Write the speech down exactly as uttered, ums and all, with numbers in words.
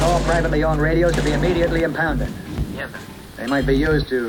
all privately owned radios to be immediately impounded. Yes, sir. They might be used to